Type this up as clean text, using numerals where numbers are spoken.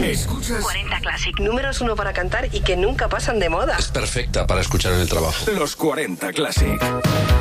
Escuchas 40 Classic, números 1 para cantar y que nunca pasan de moda. Es perfecta para escuchar en el trabajo. los 40 Classic.